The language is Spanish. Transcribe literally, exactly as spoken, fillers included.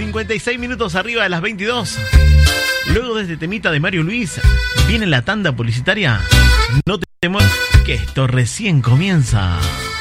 cincuenta y seis minutos arriba de las veintidós. Luego de este temita de Mario Luis, viene la tanda publicitaria. No te muevas, que esto recién comienza.